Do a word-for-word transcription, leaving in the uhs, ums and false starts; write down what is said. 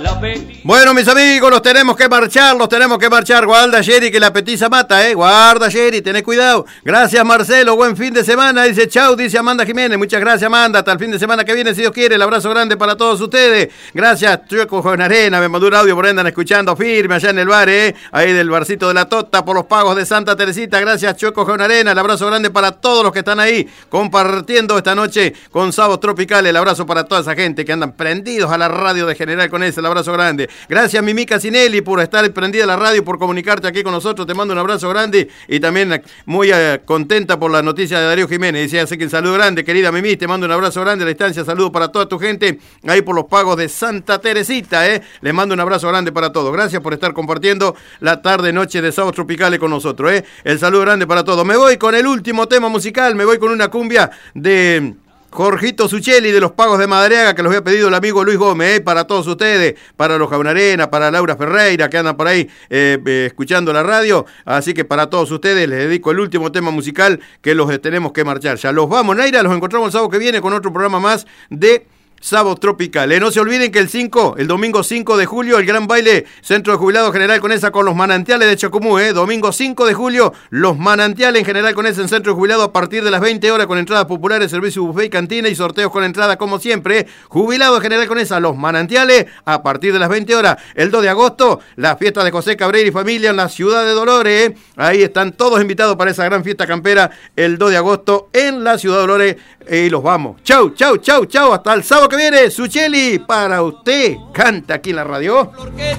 Bueno, mis amigos, los tenemos que marchar, los tenemos que marchar. Guarda, Jerry, que la petiza mata, ¿eh? Guarda, Jerry, tenés cuidado. Gracias, Marcelo, buen fin de semana. Dice chau, dice Amanda Jiménez. Muchas gracias, Amanda. Hasta el fin de semana que viene, si Dios quiere. El abrazo grande para todos ustedes. Gracias, Chueco Joven Arena. Me mandó un audio, por ahí andan escuchando firme allá en el bar, ¿eh? Ahí del barcito de la Tota, por los pagos de Santa Teresita. Gracias, Chueco Joven Arena. El abrazo grande para todos los que están ahí compartiendo esta noche con Sábados Tropicales. El abrazo para toda esa gente que andan prendidos a la radio de General con ese. El abrazo grande. Gracias, Mimica Sinelli, por estar prendida a la radio, por comunicarte aquí con nosotros. Te mando un abrazo grande y también muy uh, contenta por la noticia de Darío Jiménez. Dice, así que un saludo grande, querida Mimi. Te mando un abrazo grande a la distancia. Saludo para toda tu gente ahí por los pagos de Santa Teresita. ¿eh? Les mando un abrazo grande para todos. Gracias por estar compartiendo la tarde, noche de Sábados Tropicales con nosotros. ¿eh? El saludo grande para todos. Me voy con el último tema musical. Me voy con una cumbia de Jorgito Suchelli de los Pagos de Madariaga, que los había pedido el amigo Luis Gómez, ¿eh? Para todos ustedes, para los Jaunarena, para Laura Ferreira, que andan por ahí eh, eh, escuchando la radio. Así que para todos ustedes les dedico el último tema musical, que los tenemos que marchar. Ya los vamos, Naira, los encontramos el sábado que viene con otro programa más de Sábados Tropicales. No se olviden que el cinco, el domingo cinco de julio, el gran baile Centro de Jubilados General Conesa con los Manantiales de Chacomú, ¿eh? Domingo cinco de julio, los Manantiales en General Conesa en Centro de Jubilados a partir de las veinte horas con entradas populares, servicio buffet y cantina y sorteos con entrada como siempre. ¿eh? Jubilados en General Conesa, los Manantiales a partir de las veinte horas. El dos de agosto, la fiesta de José Cabrera y familia en la ciudad de Dolores. ¿eh? Ahí están todos invitados para esa gran fiesta campera el dos de agosto en la ciudad de Dolores. Y los vamos. Chau, chau, chau, chau. Hasta el sábado que viene. Suchelli, para usted. Canta aquí en la radio.